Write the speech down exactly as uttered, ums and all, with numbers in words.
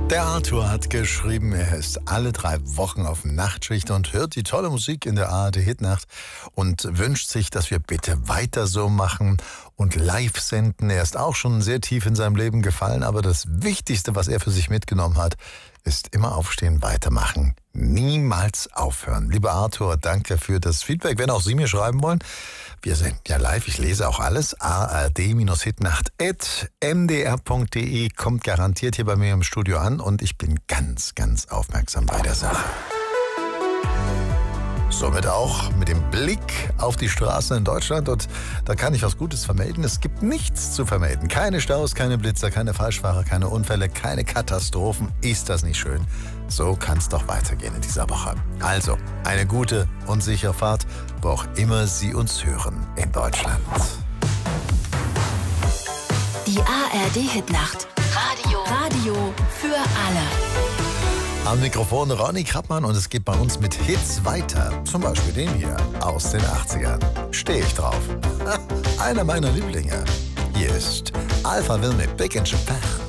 Der Arthur hat geschrieben, er ist alle drei Wochen auf Nachtschicht und hört die tolle Musik in der A R D-Hitnacht und wünscht sich, dass wir bitte weiter so machen und live senden. Er ist auch schon sehr tief in seinem Leben gefallen, aber das Wichtigste, was er für sich mitgenommen hat, ist immer aufstehen, weitermachen, niemals aufhören. Lieber Arthur, danke für das Feedback. Wenn auch Sie mir schreiben wollen, wir sind ja live, ich lese auch alles. A R D-Hitnacht at m d r punkt d e kommt garantiert hier bei mir im Studio an und ich bin ganz, ganz aufmerksam bei der Sache. Somit auch mit dem Blick auf die Straßen in Deutschland und da kann ich was Gutes vermelden. Es gibt nichts zu vermelden. Keine Staus, keine Blitzer, keine Falschfahrer, keine Unfälle, keine Katastrophen. Ist das nicht schön? So kann es doch weitergehen in dieser Woche. Also, eine gute und sichere Fahrt, wo auch immer Sie uns hören in Deutschland. Die A R D-Hitnacht. Radio. Radio für alle. Am Mikrofon Ronny Krappmann und es geht bei uns mit Hits weiter. Zum Beispiel den hier aus den achtzigern. Stehe ich drauf. Einer meiner Lieblinge. Hier ist Alphaville mit Big in Japan.